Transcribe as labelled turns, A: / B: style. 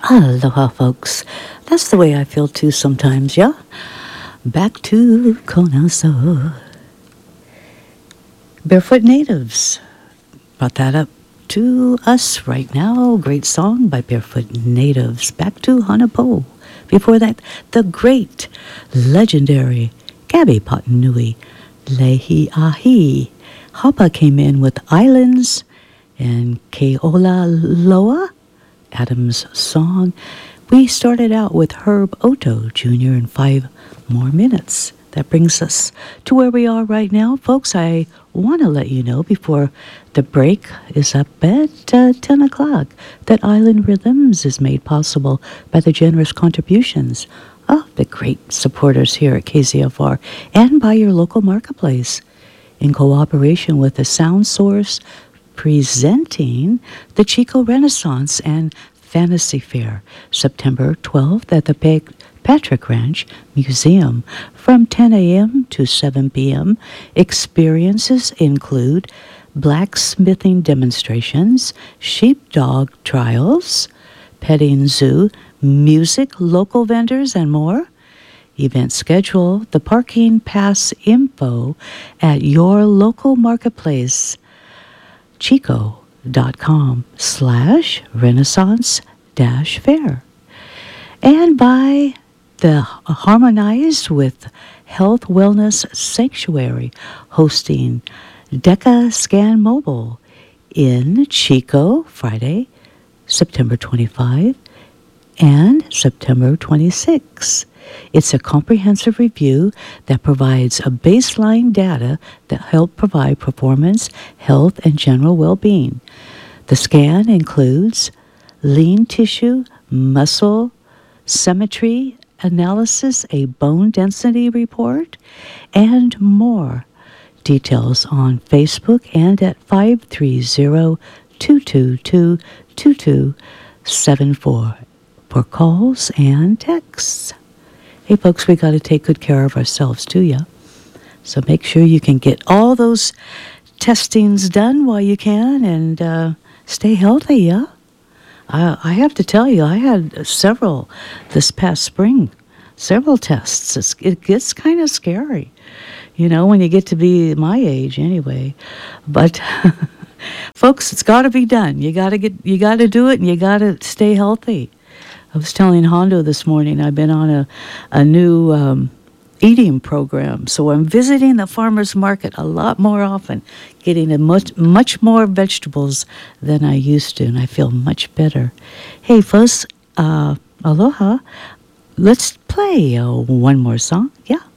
A: Aloha, folks. That's the way I feel too sometimes, yeah? Back to Kona So. Barefoot Natives brought that up to us right now. Great song by Barefoot Natives. Back to Hanapo. Before that, the great, legendary Gabby Patanui, Lehi Ahi. Hapa came in with Islands and Keola Loa, Adam's song. We started out with Herb Otto Jr. in 5 more minutes. That brings us to where we are right now. Folks, I want to let you know before the break is up at 10 o'clock that Island Rhythms is made possible by the generous contributions of the great supporters here at KZFR and by your local marketplace in cooperation with the Sound Source presenting the Chico Renaissance and Fantasy Fair, September 12th at the Patrick Ranch Museum from 10 a.m. to 7 p.m. Experiences include blacksmithing demonstrations, sheepdog trials, petting zoo, music, local vendors, and more. Event schedule, the parking pass info at your local marketplace, chico.com/renaissance-fair. And by the Harmonized with Health Wellness Sanctuary hosting DECA Scan Mobile in Chico, Friday, September 25 and September 26. It's a comprehensive review that provides a baseline data that help provide performance, health, and general well-being. The scan includes lean tissue, muscle, symmetry analysis, a bone density report, and more. Details on Facebook and at 530-222-2274 for calls and texts. Hey, folks, we got to take good care of ourselves, too, yeah? So make sure you can get all those testings done while you can and stay healthy, yeah? I have to tell you, I had several this past spring, several tests. It gets kind of scary, you know, when you get to be my age anyway. But, folks, it's got to be done. You got to do it, and you got to stay healthy. I was telling Hondo this morning I've been on a new eating program, so I'm visiting the farmer's market a lot more often, getting much more vegetables than I used to, and I feel much better. Hey, folks, aloha. Let's play one more song, yeah?